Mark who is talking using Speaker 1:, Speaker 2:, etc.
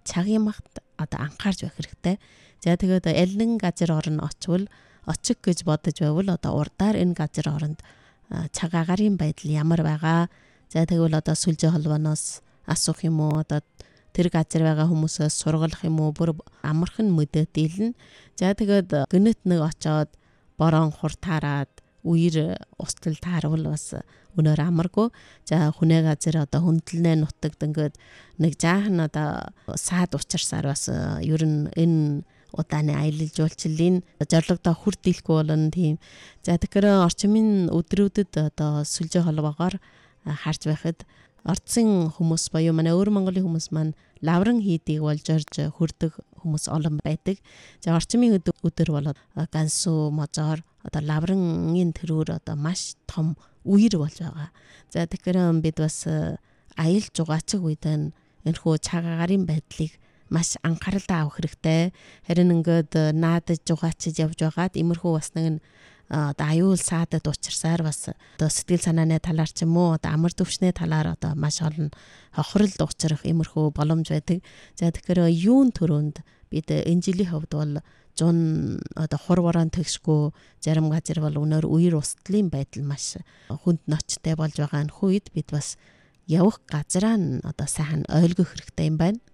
Speaker 1: цагийн магт одоо анхаарч байх хэрэгтэй. За тэгээд аль нэгэн газар орно очвол очих гэж бодож байвал одоо урдаар энэ газар оронд цаг агарын байдал ямар байгаа. За тэгвэл одоо сүлжээ холбооноос асуух юм уу, одоо тэр газар байгаа хүмүүсээс сургалах юм уу, бүр амархан мэдээд илнэ. За тэгээд гинэт нэг очоод борон хур таарад үер устал таарвал бас өнөр амаргүй. За хүнээ газар одоо хүндлэнэ нутагт ингээд нэг жаахан одоо саад учирсаар бас ер нь энэ удааны аялал жуулчлалын зорилгодоо хүрдэлгүй болно тийм. За тэгэхээр орчмын өдрүүдэд одоо сүлжээ холбоогоор харж байхад орцсон хүмүүс боёо манай өөр Монголын хүмүүс маань лавран хийдийг болж орж хүрдэг хүмүүс олон байдаг. За орчмын өдөр бол гансуу мозоор одоо лаврын төрөөр одоо маш том үер болж байгаа. За тэгэхээр бид бас аялал жугаачих үед энэхүү цаг агарын байдлыг маш анхааралтай авах хэрэгтэй. Харин ингээд наадаж жугаачиж явж байгаад иймэрхүү бас нэг одоо аюул саадад учирсаар бас одоо сэтгэл санааны талаар ч юм уу одоо амар төвчний талаар одоо маш олон хохиролд учрах иймэрхүү боломж байдаг. За тэгэхээр юун төрөнд бид энэ жилийн хувьд бол 100 одоо хурвараа тэгшгүй зарим газар бол өнөр үер устлын байдал маш хүнд ноцтой болж байгаа нь үед бид бас явах газараа нь одоо сайхан ойлгох хэрэгтэй юм байна.